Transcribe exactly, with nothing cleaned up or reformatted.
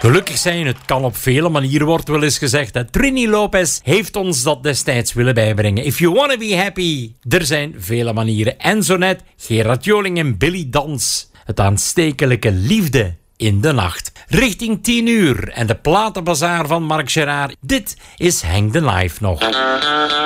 Gelukkig zijn, het kan op vele manieren, wordt wel eens gezegd. Dat Trini Lopez heeft ons dat destijds willen bijbrengen. If you wanna be happy. Er zijn vele manieren. En zo net Gerard Joling en Billy Dans. Het aanstekelijke Liefde in de Nacht. Richting tien uur en de platenbazaar van Marc Gerard. Dit is Hang the Life nog.